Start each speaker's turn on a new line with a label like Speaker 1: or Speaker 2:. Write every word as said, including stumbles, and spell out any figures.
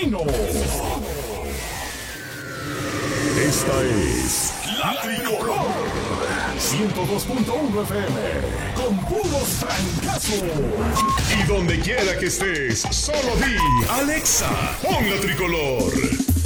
Speaker 1: Matutino. Esta es La Tricolor. ciento dos punto uno F M. Con puros francazos. Y donde quiera que estés, solo di Alexa, pon La Tricolor.